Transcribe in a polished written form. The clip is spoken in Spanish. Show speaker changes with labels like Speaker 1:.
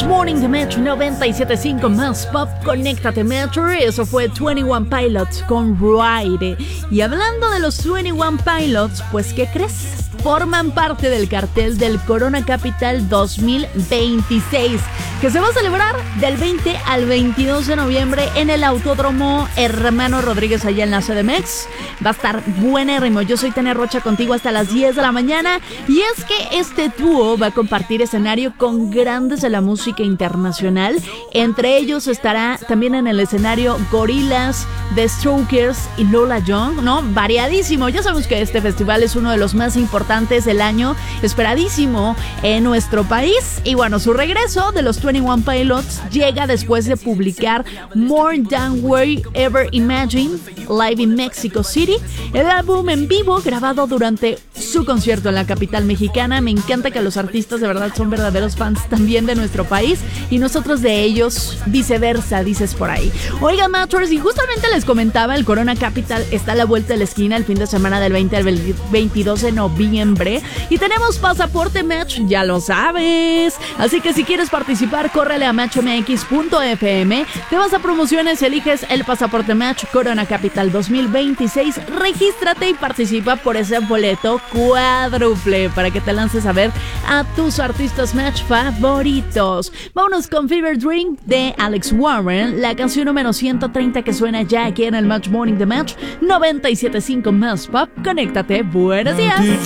Speaker 1: Morning de Metro 97.5 más pop, conéctate Metro. Eso fue 21 Pilots con Ride. Y hablando de los 21 Pilots, pues ¿qué crees? Forman parte del cartel del Corona Capital 2026, que se va a celebrar del 20 al 22 de noviembre en el Autódromo Hermano Rodríguez, allá en la CDMX. Va a estar buenérrimo. Yo soy Tania Rocha, contigo hasta las 10 de la mañana. Y es que este dúo va a compartir escenario con grandes de la música internacional. Entre ellos estará también en el escenario Gorillaz, The Strokers y Lola Young, ¿no? Variadísimo. Ya sabemos que este festival es uno de los más importantes del año, esperadísimo en nuestro país. Y bueno, su regreso de los 21 Pilots llega después de publicar More Than We Ever Imagined Live in Mexico City, el álbum en vivo grabado durante su concierto en la capital mexicana. Me encanta que los artistas de verdad son verdaderos fans también de nuestro país y nosotros de ellos, viceversa, dices por ahí. Oigan, Matchers, y justamente les comentaba, el Corona Capital está a la vuelta de la esquina el fin de semana del 20 al 22 de noviembre y tenemos pasaporte Match, ya lo sabes. Así que si quieres participar, córrele a matchmx.fm, te vas a promociones, eliges el pasaporte Match Corona Capital 2026, regístrate y participa por ese boleto cuádruple para que te lances a ver a tus artistas Match favoritos. Vámonos con Fever Dream de Alex Warren, la canción número 130 que suena ya aquí en el Match Morning de Match 97.5 más pop. Conéctate, buenos días.